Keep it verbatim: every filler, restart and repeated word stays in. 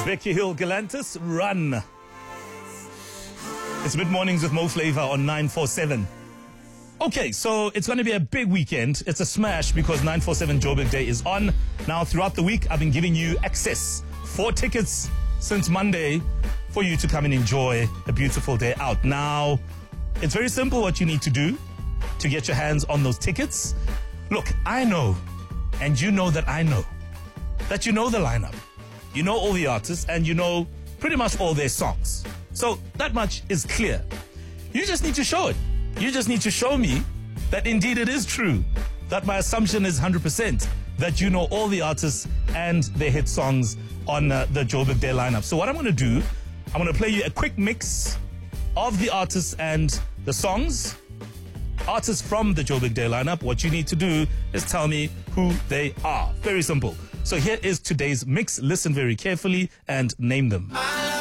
Becky Hill Galantis, Run. It's Mid Mornings with Mo Flavor on nine four seven. Okay, so it's going to be a big weekend. It's a smash because nine four seven Joburg Day is on. Now, throughout the week, I've been giving you access, four tickets since Monday for you to come and enjoy a beautiful day out. Now, it's very simple what you need to do to get your hands on those tickets. Look, I know, and you know that I know, that you know the lineup. You know all the artists, and you know pretty much all their songs. So that much is clear. You just need to show it. You just need to show me that indeed it is true, that my assumption is one hundred percent, that you know all the artists and their hit songs on uh, the Joburg Day lineup. So what I'm going to do, I'm going to play you a quick mix of the artists and the songs. Artists from the Joburg Day lineup. What you need to do is tell me who they are. Very simple. So here is today's mix. Listen very carefully and name them.